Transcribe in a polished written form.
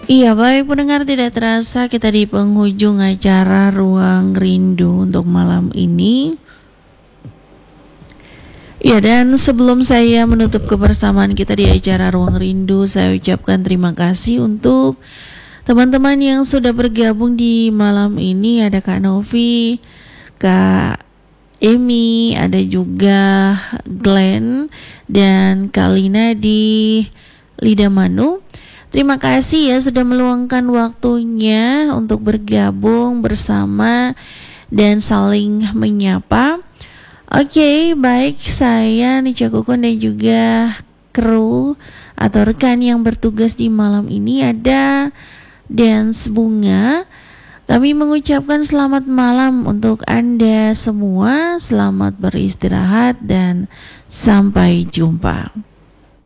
Iya, baik pendengar, tidak terasa kita di penghujung acara Ruang Rindu untuk malam ini. Ya, dan sebelum saya menutup kebersamaan kita di acara Ruang Rindu, saya ucapkan terima kasih untuk teman-teman yang sudah bergabung di malam ini. Ada Kak Novi, Kak Emi, ada juga Glenn dan Kak Lina di Lidamanu. Terima kasih ya sudah meluangkan waktunya untuk bergabung bersama dan saling menyapa. Oke, baik, saya Nica Kukun dan juga kru atau rekan yang bertugas di malam ini ada Dance Bunga. Kami mengucapkan selamat malam untuk Anda semua. Selamat beristirahat dan sampai jumpa.